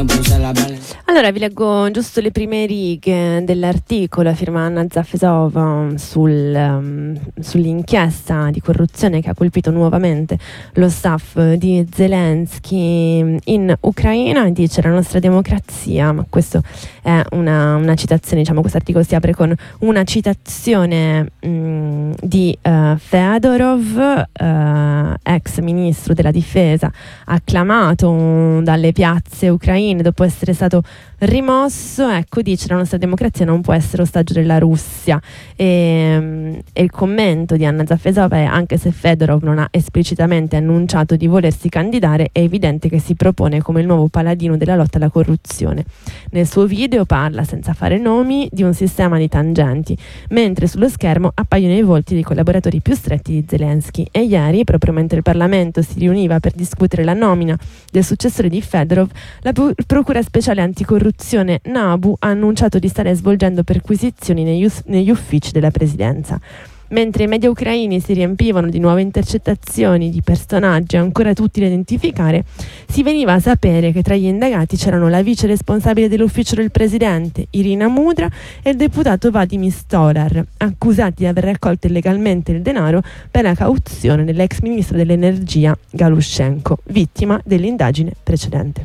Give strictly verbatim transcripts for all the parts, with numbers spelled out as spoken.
Allora vi leggo giusto le prime righe dell'articolo a firma Anna Zafesova sul, um, sull'inchiesta di corruzione che ha colpito nuovamente lo staff di Zelensky in Ucraina. Dice: la nostra democrazia, ma questo è una, una citazione, diciamo, questo articolo si apre con una citazione mh, di uh, Fedorov, uh, ex ministro della difesa, acclamato dalle piazze ucraine dopo essere stato rimosso. Ecco, dice: la nostra democrazia non può essere ostaggio della Russia. E, e il commento di Anna Zafesova è: anche se Fedorov non ha esplicitamente annunciato di volersi candidare, è evidente che si propone come il nuovo paladino della lotta alla corruzione. Nel suo video parla, senza fare nomi, di un sistema di tangenti, mentre sullo schermo appaiono i volti dei collaboratori più stretti di Zelensky. E ieri, proprio mentre il Parlamento si riuniva per discutere la nomina del successore di Fedorov, la Procura Speciale Anticorruzione NABU ha annunciato di stare svolgendo perquisizioni negli, us- negli uffici della Presidenza. Mentre i media ucraini si riempivano di nuove intercettazioni di personaggi ancora tutti da identificare, si veniva a sapere che tra gli indagati c'erano la vice responsabile dell'ufficio del presidente, Irina Mudra, e il deputato Vadimir Stolar, accusati di aver raccolto illegalmente il denaro per la cauzione dell'ex ministro dell'energia Galushenko, vittima dell'indagine precedente.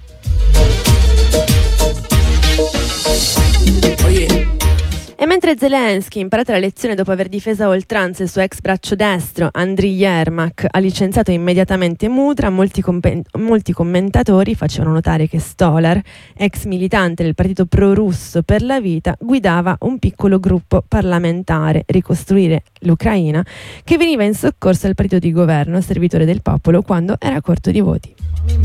Oh yeah. E mentre Zelensky, imparata la lezione dopo aver difeso a oltranza il suo ex braccio destro, Andriy Yermak, ha licenziato immediatamente Mudra, molti, compen- molti commentatori facevano notare che Stolar, ex militante del partito pro-russo Per la Vita, guidava un piccolo gruppo parlamentare, Ricostruire l'Ucraina, che veniva in soccorso al partito di governo, Servitore del Popolo, quando era corto di voti.